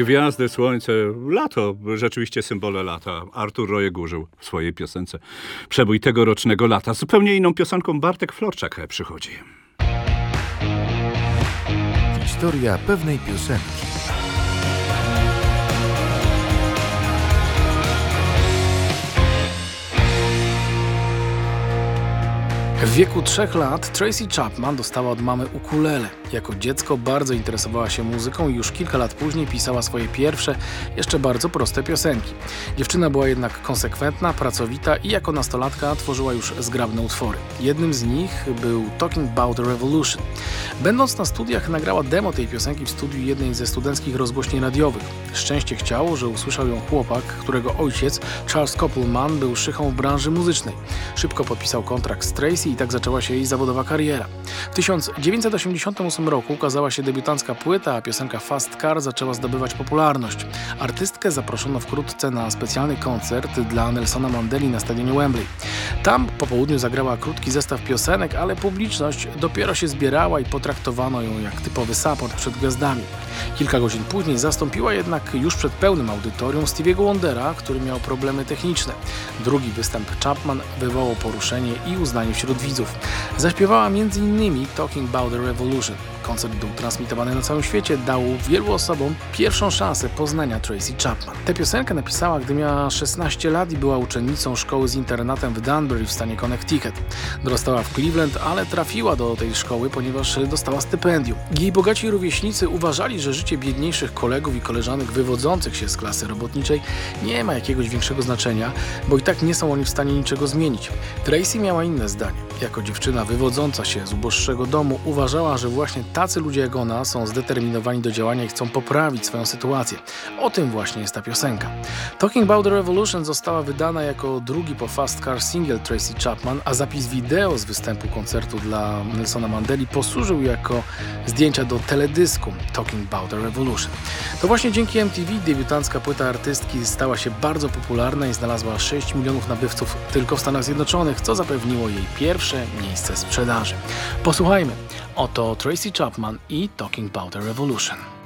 Gwiazdy, słońce, lato, rzeczywiście symbole lata. Artur Rojek użył w swojej piosence Przebój tegorocznego lata. Zupełnie inną piosenką Bartek Florczak przychodzi. Historia pewnej piosenki. W wieku 3 lat Tracy Chapman dostała od mamy ukulele. Jako dziecko bardzo interesowała się muzyką i już kilka lat później pisała swoje pierwsze, jeszcze bardzo proste piosenki. Dziewczyna była jednak konsekwentna, pracowita i jako nastolatka tworzyła już zgrabne utwory. Jednym z nich był Talking About the Revolution. Będąc na studiach nagrała demo tej piosenki w studiu jednej ze studenckich rozgłośni radiowych. Szczęście chciało, że usłyszał ją chłopak, którego ojciec, Charles Koppelman, był szychą w branży muzycznej. Szybko podpisał kontrakt z Tracy i tak zaczęła się jej zawodowa kariera. W 1988 roku ukazała się debiutancka płyta, a piosenka Fast Car zaczęła zdobywać popularność. Artystkę zaproszono wkrótce na specjalny koncert dla Nelsona Mandeli na stadionie Wembley. Tam po południu zagrała krótki zestaw piosenek, ale publiczność dopiero się zbierała i potraktowano ją jak typowy support przed gwiazdami. Kilka godzin później zastąpiła jednak już przed pełnym audytorium Stevie'ego Wondera, który miał problemy techniczne. Drugi występ Chapman wywołał poruszenie i uznanie wśród widzów. Zaśpiewała m.in. Talking About the Revolution. Koncert był transmitowany na całym świecie, dał wielu osobom pierwszą szansę poznania Tracy Chapman. Tę piosenkę napisała, gdy miała 16 lat i była uczennicą szkoły z internatem w Danbury w stanie Connecticut. Dorastała w Cleveland, ale trafiła do tej szkoły, ponieważ dostała stypendium. Jej bogaci rówieśnicy uważali, że życie biedniejszych kolegów i koleżanek wywodzących się z klasy robotniczej nie ma jakiegoś większego znaczenia, bo i tak nie są oni w stanie niczego zmienić. Tracy miała inne zdanie. Jako dziewczyna wywodząca się z uboższego domu uważała, że właśnie tacy ludzie jak ona są zdeterminowani do działania i chcą poprawić swoją sytuację. O tym właśnie jest ta piosenka. Talking About the Revolution została wydana jako drugi po Fast Car single Tracy Chapman, a zapis wideo z występu koncertu dla Nelsona Mandeli posłużył jako zdjęcia do teledysku Talking About the Revolution. To właśnie dzięki MTV debiutancka płyta artystki stała się bardzo popularna i znalazła 6 milionów nabywców tylko w Stanach Zjednoczonych, co zapewniło jej pierwsze miejsce sprzedaży. Posłuchajmy. Oto Tracy Chapman i Talking About the Revolution.